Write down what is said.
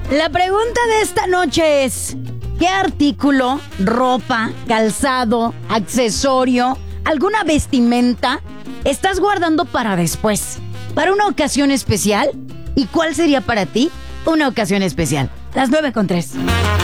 La pregunta de esta noche es: ¿qué artículo, ropa, calzado, accesorio, alguna vestimenta estás guardando para después? ¿Para una ocasión especial? ¿Y cuál sería para ti una ocasión especial? Las 9:03.